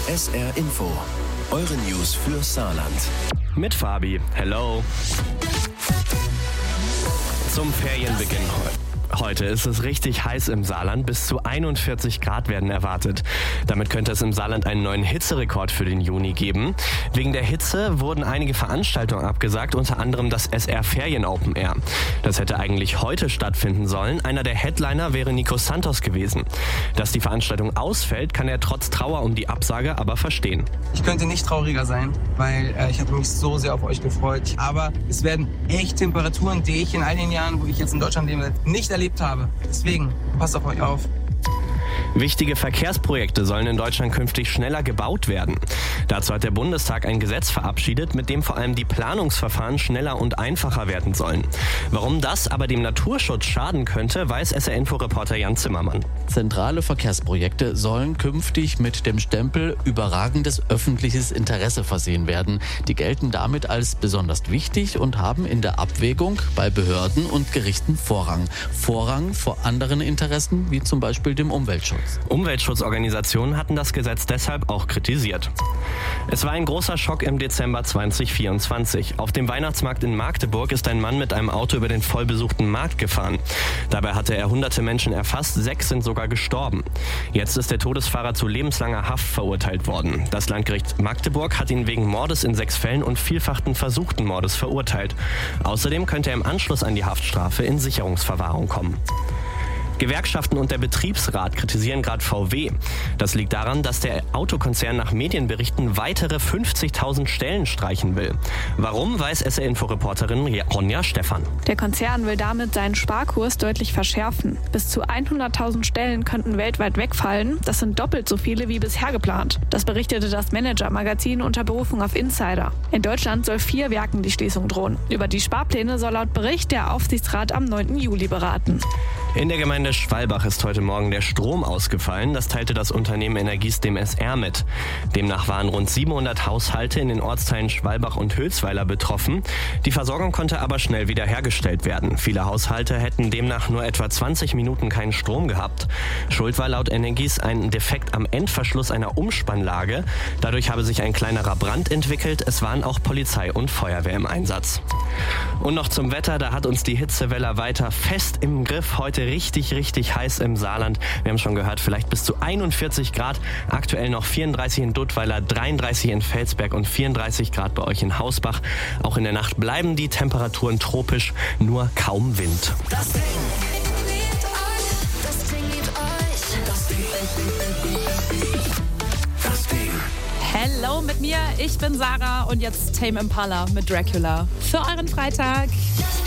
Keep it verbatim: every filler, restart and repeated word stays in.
S R Info. Eure News für Saarland. Mit Fabi. Hello. Zum Ferienbeginn heute. Heute ist es richtig heiß im Saarland. Bis zu einundvierzig Grad werden erwartet. Damit könnte es im Saarland einen neuen Hitzerekord für den Juni geben. Wegen der Hitze wurden einige Veranstaltungen abgesagt, unter anderem das S R Ferien Open Air. Das hätte eigentlich heute stattfinden sollen. Einer der Headliner wäre Nico Santos gewesen. Dass die Veranstaltung ausfällt, kann er trotz Trauer um die Absage aber verstehen. Ich könnte nicht trauriger sein, weil äh, ich hatte mich so sehr auf euch gefreut. Aber es werden echt Temperaturen, die ich in all den Jahren, wo ich jetzt in Deutschland lebe, nicht erlebt habe. Deswegen, passt auf euch auf. Wichtige Verkehrsprojekte sollen in Deutschland künftig schneller gebaut werden. Dazu hat der Bundestag ein Gesetz verabschiedet, mit dem vor allem die Planungsverfahren schneller und einfacher werden sollen. Warum das aber dem Naturschutz schaden könnte, weiß S R-Info-Reporter Jan Zimmermann. Zentrale Verkehrsprojekte sollen künftig mit dem Stempel überragendes öffentliches Interesse versehen werden. Die gelten damit als besonders wichtig und haben in der Abwägung bei Behörden und Gerichten Vorrang. Vorrang vor anderen Interessen, wie zum Beispiel dem Umweltschutz. Umweltschutzorganisationen hatten das Gesetz deshalb auch kritisiert. Es war ein großer Schock im Dezember zwanzig vierundzwanzig. Auf dem Weihnachtsmarkt in Magdeburg ist ein Mann mit einem Auto über den vollbesuchten Markt gefahren. Dabei hatte er hunderte Menschen erfasst, sechs sind sogar gestorben. Jetzt ist der Todesfahrer zu lebenslanger Haft verurteilt worden. Das Landgericht Magdeburg hat ihn wegen Mordes in sechs Fällen und vielfachen versuchten Mordes verurteilt. Außerdem könnte er im Anschluss an die Haftstrafe in Sicherungsverwahrung kommen. Gewerkschaften und der Betriebsrat kritisieren gerade V W. Das liegt daran, dass der Autokonzern nach Medienberichten weitere fünfzigtausend Stellen streichen will. Warum, weiß S R-Info-Reporterin Ronja Stephan. Der Konzern will damit seinen Sparkurs deutlich verschärfen. Bis zu hunderttausend Stellen könnten weltweit wegfallen. Das sind doppelt so viele wie bisher geplant. Das berichtete das Manager-Magazin unter Berufung auf Insider. In Deutschland soll vier Werken die Schließung drohen. Über die Sparpläne soll laut Bericht der Aufsichtsrat am neunten Juli beraten. In der Gemeinde Schwalbach ist heute Morgen der Strom ausgefallen. Das teilte das Unternehmen Energies dem S R mit. Demnach waren rund siebenhundert Haushalte in den Ortsteilen Schwalbach und Hülsweiler betroffen. Die Versorgung konnte aber schnell wiederhergestellt werden. Viele Haushalte hätten demnach nur etwa zwanzig Minuten keinen Strom gehabt. Schuld war laut Energies ein Defekt am Endverschluss einer Umspannlage. Dadurch habe sich ein kleinerer Brand entwickelt. Es waren auch Polizei und Feuerwehr im Einsatz. Und noch zum Wetter, da hat uns die Hitzewelle weiter fest im Griff. Heute richtig, richtig heiß im Saarland. Wir haben schon gehört, vielleicht bis zu einundvierzig Grad. Aktuell noch vierunddreißig in Duttweiler, dreiunddreißig in Felsberg und vierunddreißig Grad bei euch in Hausbach. Auch in der Nacht bleiben die Temperaturen tropisch, nur kaum Wind. Das Ding liebt euch, das Ding liebt euch, das Ding, Das Ding. Hello mit mir, ich bin Sarah und jetzt Tame Impala mit Dracula. Für euren Freitag.